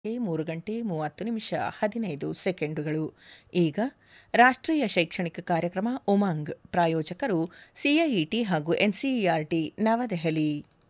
3:30 ಈಗ ರಾಷ್ಟ್ರೀಯ ಶೈಕ್ಷಣಿಕ ಕಾರ್ಯಕ್ರಮ ಉಮಂಗ್ ಪ್ರಾಯೋಜಕರು ಸಿಐಇಟಿ ಹಾಗೂ ಎನ್ಸಿಇಆರ್ಟಿ ನವದೆಹಲಿ.